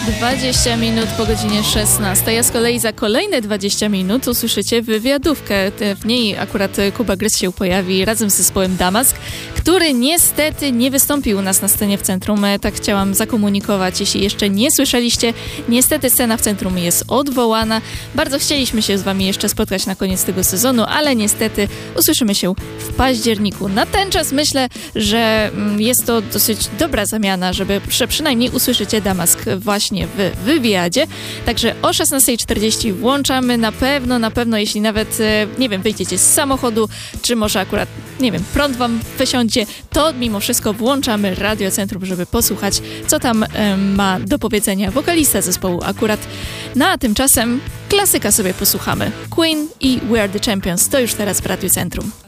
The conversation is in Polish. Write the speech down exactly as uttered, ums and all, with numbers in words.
dwadzieścia minut po godzinie szesnastej, a z kolei za kolejne dwadzieścia minut usłyszycie wywiadówkę. W niej akurat Kuba Gryz się pojawi razem z zespołem Damask, który niestety nie wystąpił u nas na scenie w Centrum. Tak chciałam zakomunikować, jeśli jeszcze nie słyszeliście. Niestety scena w Centrum jest odwołana. Bardzo chcieliśmy się z wami jeszcze spotkać na koniec tego sezonu, ale niestety usłyszymy się w październiku. Na ten czas myślę, że jest to dosyć dobra zamiana, żeby że przynajmniej usłyszycie Damask właśnie w wywiadzie. Także o szesnasta czterdzieści włączamy na pewno, na pewno, jeśli nawet, nie wiem, wyjdziecie z samochodu, czy może akurat, nie wiem, prąd wam wysiądzie, to mimo wszystko włączamy Radio Centrum, żeby posłuchać, co tam um, ma do powiedzenia wokalista zespołu akurat. No a tymczasem klasyka sobie posłuchamy. Queen i We Are The Champions to już teraz w Radio Centrum.